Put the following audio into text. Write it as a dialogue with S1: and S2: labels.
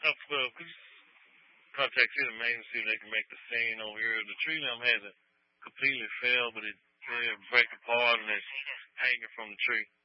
S1: could you contact you and maybe see if they can make the scene over here? The tree limb hasn't completely fell, but it break apart and it's hanging from the tree.